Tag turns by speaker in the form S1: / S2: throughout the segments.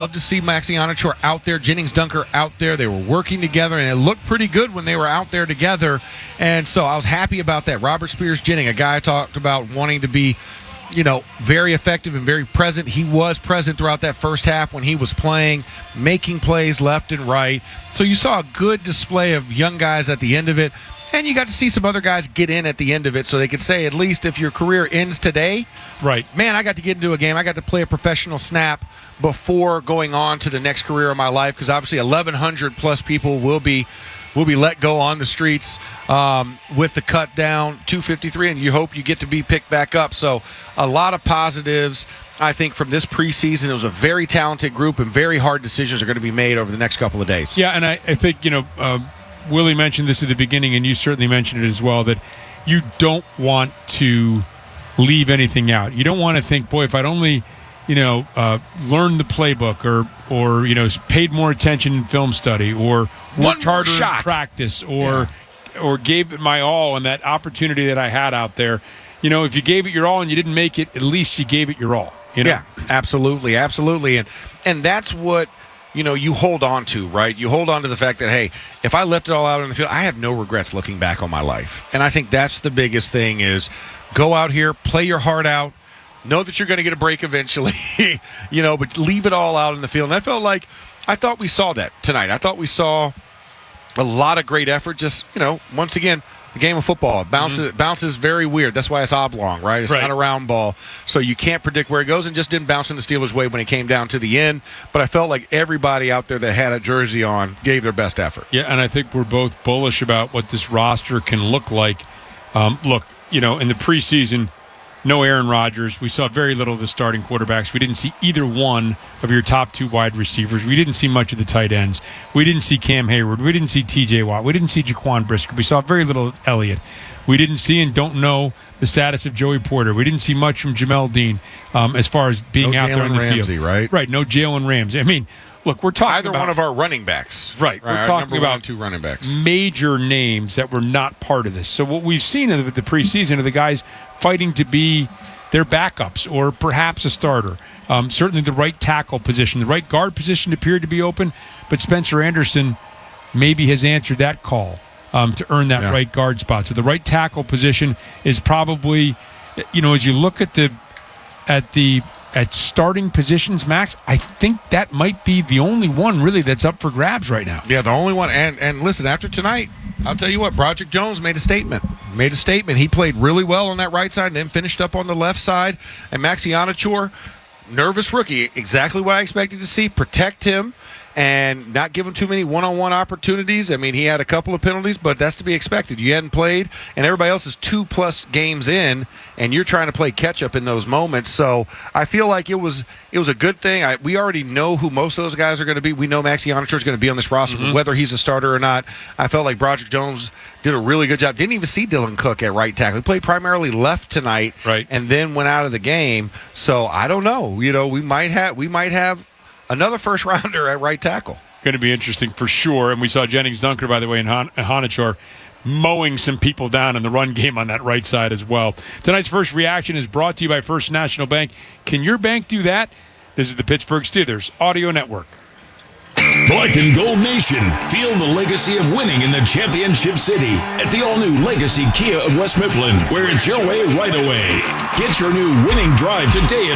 S1: Love to see Maxi Onachor out there, Jennings Dunker out there. They were working together, and it looked pretty good when they were out there together. And so I was happy about that. Robert Spears-Jennings, a guy I talked about wanting to be, very effective and very present. He was present throughout that first half when he was playing, making plays left and right. So you saw a good display of young guys at the end of it. And you got to see some other guys get in at the end of it so they could say, at least if your career ends today,
S2: right? Man,
S1: I got to get into a game. I got to play a professional snap before going on to the next career of my life, because obviously 1,100 plus people will be let go on the streets with the cut down 253, and you hope you get to be picked back up. So a lot of positives, I think, from this preseason. It was a very talented group, and very hard decisions are going to be made over the next couple of days.
S2: Yeah, and I think, Willie mentioned this at the beginning, and you certainly mentioned it as well, that you don't want to leave anything out. You don't want to think, boy, if I'd only, learned the playbook or paid more attention in film study or worked harder in practice or gave it my all in that opportunity that I had out there. If you gave it your all and you didn't make it, at least you gave it your all.
S1: Yeah, absolutely. And that's what you hold on to, right? You hold on to the fact that, hey, if I left it all out on the field, I have no regrets looking back on my life. And I think that's the biggest thing is go out here, play your heart out, know that you're going to get a break eventually, but leave it all out in the field. And I thought we saw that tonight. I thought we saw a lot of great effort. Just, once again, the game of football bounces very weird. That's why it's oblong, right? It's not a round ball, so you can't predict where it goes, and just didn't bounce in the Steelers' way when it came down to the end. But I felt like everybody out there that had a jersey on gave their best effort.
S2: Yeah, and I think we're both bullish about what this roster can look like. In the preseason, no Aaron Rodgers. We saw very little of the starting quarterbacks. We didn't see either one of your top two wide receivers. We didn't see much of the tight ends. We didn't see Cam Hayward. We didn't see T.J. Watt. We didn't see Jaquan Brisker. We saw very little of Elliott. We didn't see and don't know the status of Joey Porter. We didn't see much from Jamel Dean as far as being out there in the
S1: Ramsey,
S2: field.
S1: Right?
S2: Right, no Jalen Ramsey. I mean, look, we're talking
S1: either one of our running backs.
S2: Right. We're talking about
S1: two running backs.
S2: Major names that were not part of this. So what we've seen in the preseason are the guys fighting to be their backups or perhaps a starter. Certainly the right tackle position. The right guard position appeared to be open, but Spencer Anderson maybe has answered that call to earn that right guard spot. So the right tackle position is probably, as you look at starting positions, Max, I think that might be the only one really that's up for grabs right now.
S1: Yeah, the only one. And listen, after tonight, I'll tell you what, Broderick Jones made a statement. He played really well on that right side and then finished up on the left side. And Maxi Onachor, nervous rookie, exactly what I expected to see. Protect him and not give him too many one-on-one opportunities. I mean, he had a couple of penalties, but that's to be expected. You hadn't played, and everybody else is 2+ games in, and you're trying to play catch-up in those moments. So I feel like it was a good thing. We already know who most of those guys are going to be. We know Maxi Onachor is going to be on this roster, but whether he's a starter or not, I felt like Broderick Jones did a really good job. Didn't even see Dylan Cook at right tackle. He played primarily left tonight, and then went out of the game. So I don't know. We might have another first rounder at right tackle.
S2: Going to be interesting for sure. And we saw Jennings Dunker, by the way, and Onachor mowing some people down in the run game on that right side as well. Tonight's first reaction is brought to you by First National Bank. Can your bank do that? This is the Pittsburgh Steelers Audio Network.
S3: Black and Gold Nation, feel the legacy of winning in the championship city at the all-new Legacy Kia of West Mifflin, where it's your way right away. Get your new winning drive today at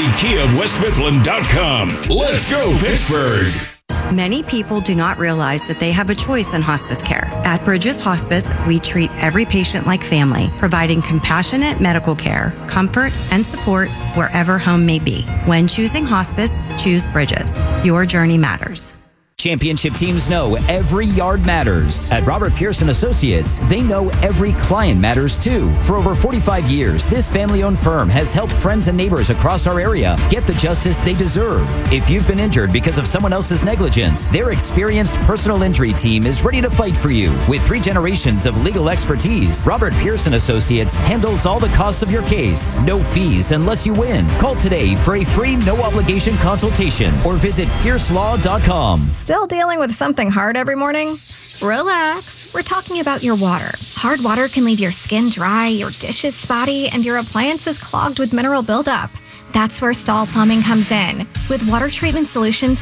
S3: LegacyKiaofWestMifflin.com. Let's go, Pittsburgh!
S4: Many people do not realize that they have a choice in hospice care. At Bridges Hospice, we treat every patient like family, providing compassionate medical care, comfort, and support wherever home may be. When choosing hospice, choose Bridges. Your journey matters.
S5: Championship teams know every yard matters. At Robert Pearson Associates, they know every client matters too. For over 45 years, this family-owned firm has helped friends and neighbors across our area get the justice they deserve. If you've been injured because of someone else's negligence, their experienced personal injury team is ready to fight for you. With 3 generations of legal expertise, Robert Pearson Associates handles all the costs of your case. No fees unless you win. Call today for a free no-obligation consultation or visit piercelaw.com.
S6: Still dealing with something hard every morning? Relax. We're talking about your water. Hard water can leave your skin dry, your dishes spotty, and your appliances clogged with mineral buildup. That's where Stahl Plumbing comes in. With water treatment solutions